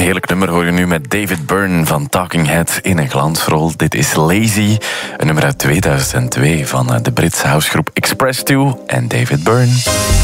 heerlijk nummer hoor je nu met David Byrne van Talking Heads in een glansrol. Dit is Lazy, een nummer uit 2002 van de Britse housegroep Express 2 en David Byrne.